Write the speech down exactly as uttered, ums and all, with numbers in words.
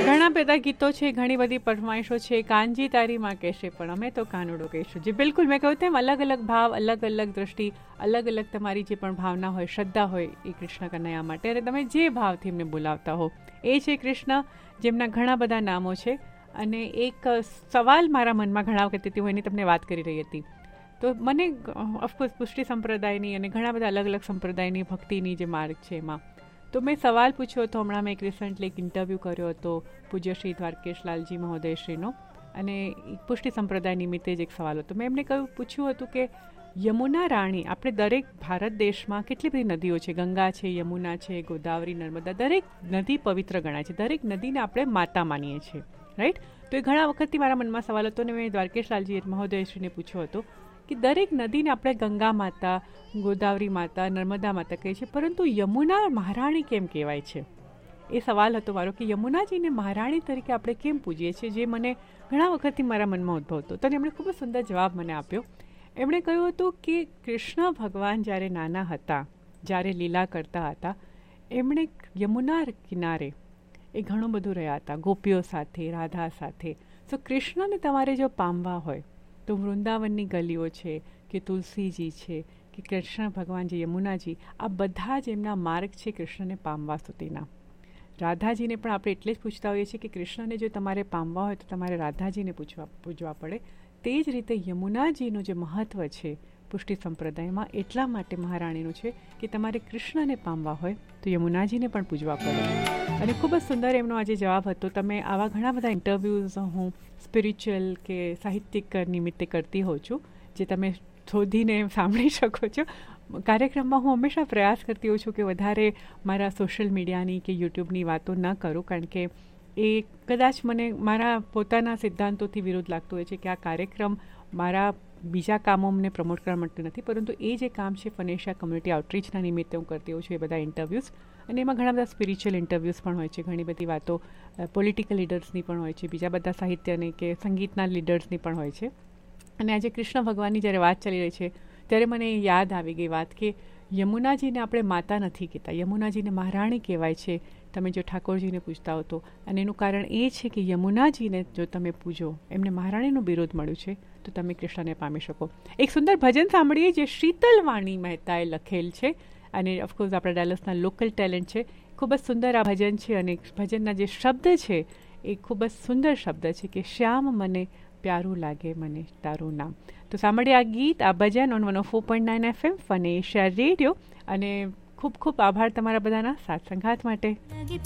ઘણા બધા ગીતો છે, ઘણી બધી ફરમાઈશો છે. કાનજી તારી માં કહેશે પણ અમે તો કાનુડો કહીશું. જી બિલકુલ, મેં કહ્યું તેમ અલગ અલગ ભાવ, અલગ અલગ દ્રષ્ટિ, અલગ અલગ તમારી જે પણ ભાવના હોય, શ્રદ્ધા હોય એ કૃષ્ણ કનૈયા માટે, અને તમે જે ભાવથી એમને બોલાવતા હો એ છે કૃષ્ણ, જેમના ઘણા બધા નામો છે. અને એક સવાલ મારા મનમાં ઘણા વખતથી હું એની તમને વાત કરી રહી હતી. તો મને ઓફકોર્સ પુષ્ટિ સંપ્રદાયની અને ઘણા બધા અલગ અલગ સંપ્રદાયની ભક્તિની જે માર્ગ છે એમાં તો મેં સવાલ પૂછ્યો હતો. હમણાં મેં એક રિસન્ટલી એક ઇન્ટરવ્યૂ કર્યો હતો પૂજ્ય શ્રી દ્વારકેશ લાલજી મહોદયશ્રીનો, અને પુષ્ટિ સંપ્રદાય નિમિત્તે જ એક સવાલ હતો. મેં એમને કહ્યું પૂછ્યું હતું કે યમુના રાણી, આપણે દરેક ભારત દેશમાં કેટલી બધી નદીઓ છે, ગંગા છે, યમુના છે, ગોદાવરી, નર્મદા, દરેક નદી પવિત્ર ગણાય છે, દરેક નદીને આપણે માતા માનીએ છીએ, રાઈટ? તો એ ઘણા વખતથી મારા મનમાં સવાલ હતો, અને મેં દ્વારકેશ લાલજી મહોદયશ્રીને પૂછ્યો હતો કે દરેક નદીને આપણે ગંગા માતા, ગોદાવરી માતા, નર્મદા માતા કહીએ છીએ, પરંતુ યમુના મહારાણી કેમ કહેવાય છે? એ સવાલ હતો મારો કે યમુનાજીને મહારાણી તરીકે આપણે કેમ પૂજીએ છીએ, જે મને ઘણા વખતથી મારા મનમાં ઉદ્ભવતો. તો એમણે ખૂબ જ સુંદર જવાબ મને આપ્યો. એમણે કહ્યું હતું કે કૃષ્ણ ભગવાન જ્યારે નાના હતા, જ્યારે લીલા કરતા હતા, એમણે યમુના કિનારે એ ઘણું બધું રહ્યા હતા, ગોપીઓ સાથે, રાધા સાથે. તો કૃષ્ણને તમારે જો પામવા હોય તો વૃંદાવનની ગલીઓ છે કે તુલસીજી છે કે કૃષ્ણ ભગવાન જે યમુનાજી, આ બધા જ એમના માર્ગ છે કૃષ્ણને પામવા સુધીના. રાધાજીને પણ આપણે એટલે જ પૂછતા હોઈએ છીએ કે કૃષ્ણને જો તમારે પામવા હોય તો તમારે રાધાજીને પૂછવા પૂજવા પડે. તે જ રીતે યમુનાજીનું જે મહત્ત્વ છે પુષ્ટિ સંપ્રદાયમાં એટલા માટે મહારાણીનું છે કે તમારે કૃષ્ણને પામવા હોય તો યમુનાજીને પણ પૂજવા પડે. અને ખૂબ જ સુંદર એમનો આજે જવાબ હતો. તમે આવા ઘણા બધા ઇન્ટરવ્યૂઝ હું સ્પિરિચ્યુઅલ કે સાહિત્યિક નિમિત્તે કરતી હોઉં છું, જે તમે શોધીને સાંભળી શકો છો. કાર્યક્રમમાં હું હંમેશા પ્રયાસ કરતી હોઉં છું કે વધારે મારા સોશિયલ મીડિયાની કે યુટ્યુબની વાતો ન કરું, કારણ કે એ કદાચ મને મારા પોતાના સિદ્ધાંતોથી વિરુદ્ધ લાગતું હોય છે કે આ કાર્યક્રમ મારા બીજા કામો મને પ્રમોટ કરવા માટે નથી, પરંતુ એ જે કામ છે ફનેશિયા કમ્યુનિટી આઉટરીચના નિમિત્તે હું કરતી હોઉં છું, એ બધા ઇન્ટરવ્યૂઝ, અને એમાં ઘણા બધા સ્પિરિચ્યુઅલ ઇન્ટરવ્યૂઝ પણ હોય છે, ઘણી બધી વાતો પોલિટિકલ લીડર્સની પણ હોય છે, બીજા બધા સાહિત્યની કે સંગીતના લીડર્સની પણ હોય છે. અને આજે કૃષ્ણ ભગવાનની જ્યારે વાત ચાલી રહી છે ત્યારે મને યાદ આવી ગઈ વાત કે યમુનાજીને આપણે માતા નથી કહેતા, યમુનાજીને મહારાણી કહેવાય છે તમે જો ઠાકોરજીને પૂજતા હો તો. અને એનું કારણ એ છે કે યમુનાજીને જો તમે પૂજો, એમને મહારાણીનું બિરુદ મળ્યું છે, તો તમે કૃષ્ણને પામી શકો. એક સુંદર ભજન સાંભળીએ જે શીતલવાણી મહેતાએ લખેલ છે, અને ઓફકોર્સ આપણા ડેલસના લોકલ ટેલેન્ટ છે. ખૂબ જ સુંદર આ ભજન છે, અને ભજનના જે શબ્દ છે એ ખૂબ જ સુંદર શબ્દ છે કે શ્યામ મને પ્યારું લાગે મને તારું નામ. તો સાંભળીએ આ ગીત, આ ભજન on one O four point nine F M ફનેશિયા radio. અને ખૂબ ખૂબ આભાર તમારા બધાના સાથ સંગાથ માટે.